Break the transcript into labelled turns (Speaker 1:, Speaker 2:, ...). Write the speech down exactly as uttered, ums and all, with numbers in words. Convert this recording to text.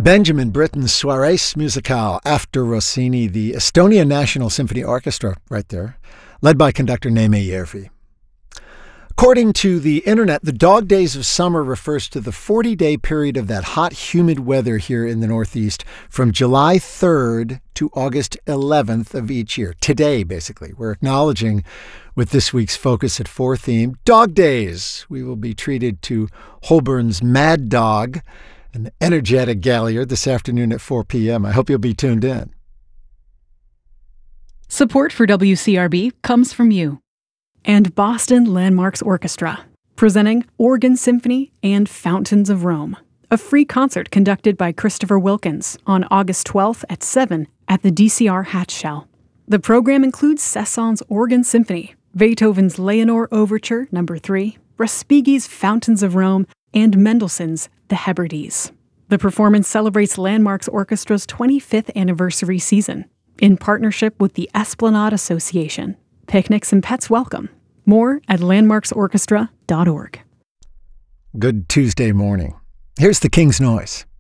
Speaker 1: Benjamin Britten's Soirées Musicales after Rossini, the Estonia National Symphony Orchestra right there, led by conductor Neeme Järvi. According to the internet, the dog days of summer refers to the forty-day period of that hot, humid weather here in the Northeast from July third to August eleventh of each year. Today, basically, we're acknowledging with this week's Focus at Four theme, Dog Days. We will be treated to Holborn's Mad Dog, an energetic Galliard, this afternoon at four p.m. I hope you'll be tuned in.
Speaker 2: Support for W C R B comes from you and Boston Landmarks Orchestra, presenting Organ Symphony and Fountains of Rome, a free concert conducted by Christopher Wilkins on August twelfth at seven at the D C R Hatch Shell. The program includes Cesson's Organ Symphony, Beethoven's Leonore Overture Number three, Respighi's Fountains of Rome, and Mendelssohn's The Hebrides. The performance celebrates Landmarks Orchestra's twenty-fifth anniversary season in partnership with the Esplanade Association. Picnics and pets welcome. More at landmarks orchestra dot org.
Speaker 1: Good Tuesday morning. Here's the King's Noise.